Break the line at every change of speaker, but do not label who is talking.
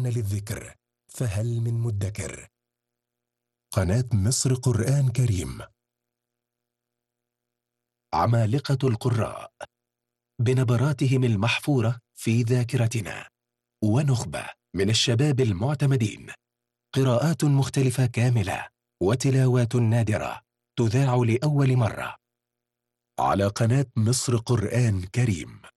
آن للذكر فهل من مدكر. قناة مصر قرآن كريم. عمالقة القراء بنبراتهم المحفورة في ذاكرتنا، ونخبة من الشباب المعتمدين، قراءات مختلفة كاملة وتلاوات نادرة تذاع لأول مرة على قناة مصر قرآن كريم.